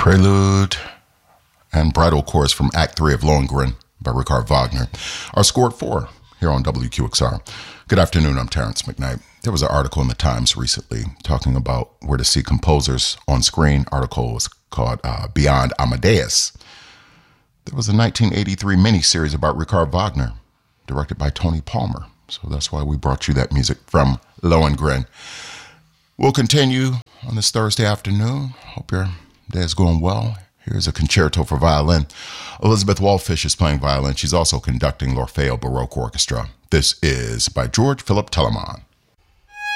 Prelude and Bridal Chorus from Act 3 of Lohengrin by Richard Wagner are scored 4 here on WQXR. Good afternoon, I'm Terrence McKnight. There was an article in the Times recently talking about where to see composers on screen. Article was called Beyond Amadeus. There was a 1983 miniseries about Richard Wagner, directed by Tony Palmer. So that's why we brought you that music from Lohengrin. We'll continue on this Thursday afternoon. Hope your day is going well. Here's a concerto for violin. Elizabeth Wallfish is playing violin. She's also conducting L'Orfeo Baroque Orchestra. This is by George Philip Telemann.